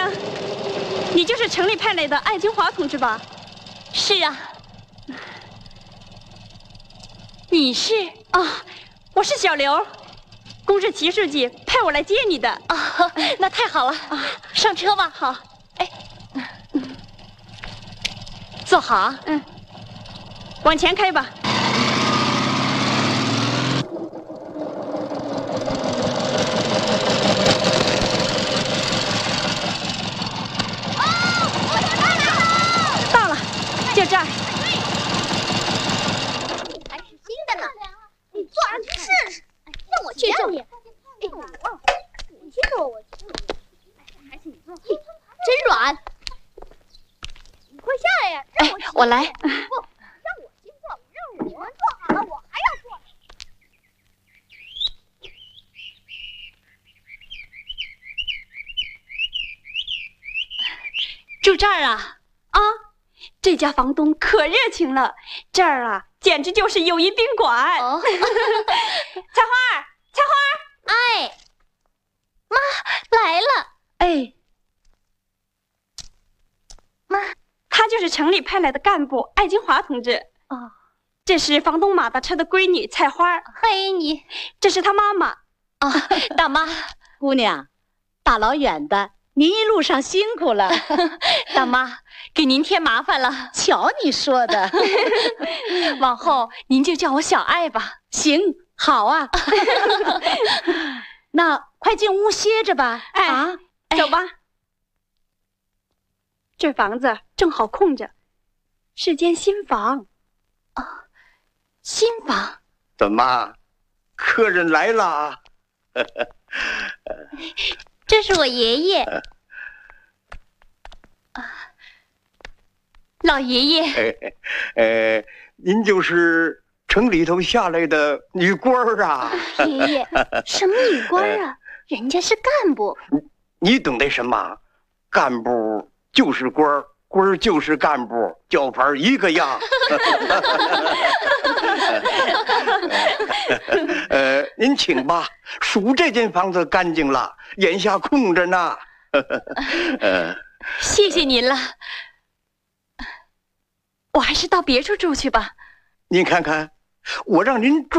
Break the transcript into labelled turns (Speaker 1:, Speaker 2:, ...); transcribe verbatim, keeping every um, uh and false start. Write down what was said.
Speaker 1: 嗯，你就是城里派来的艾金华同志吧？
Speaker 2: 是啊。你是
Speaker 1: 啊，我是小刘，公事齐书记派我来接你的。
Speaker 2: 啊，那太好了啊！上车吧。
Speaker 1: 好。
Speaker 2: 哎，嗯，坐好啊。
Speaker 1: 嗯，往前开吧。就这儿，
Speaker 3: 还是新的呢。你坐上去试试，让我去让你。哎，你先坐，我去。还是你坐，真软。你快下来呀！让我、
Speaker 2: 哎，我来。
Speaker 3: 不，让我先坐，让你们坐好了，我还要坐。
Speaker 2: 住这儿啊？
Speaker 1: 啊。这家房东可热情了，这儿啊，简直就是友谊宾馆。
Speaker 2: 哦，
Speaker 1: 菜花，菜花，
Speaker 2: 哎，妈来了。
Speaker 1: 哎，
Speaker 2: 妈，
Speaker 1: 他就是城里派来的干部艾金华同志。
Speaker 2: 哦，
Speaker 1: 这是房东马大车的闺女菜花。
Speaker 2: 欢迎你。
Speaker 1: 这是他妈妈。
Speaker 2: 哦，大妈，
Speaker 4: 姑娘，大老远的。您一路上辛苦了，
Speaker 2: 大妈，给您添麻烦了。
Speaker 4: 瞧你说的，
Speaker 2: 往后您就叫我小艾吧。
Speaker 4: 行，好啊。那快进屋歇着吧。
Speaker 1: 哎，
Speaker 4: 啊，
Speaker 1: 走吧。这房子正好空着，是间新房。
Speaker 2: 哦，新房？
Speaker 5: 怎么，客人来了？
Speaker 3: 这是我爷爷。
Speaker 2: 啊，老爷爷。
Speaker 5: 哎，呃，您就是城里头下来的女官儿啊？
Speaker 3: 爷爷，什么女官啊？人家是干部。
Speaker 5: 你懂得什么？干部就是官儿，官儿就是干部，叫法一个样。呃，您请吧，数这间房子干净了，眼下空着呢。
Speaker 2: 呃，谢谢您了，我还是到别处住去吧。
Speaker 5: 您看看，我让您住。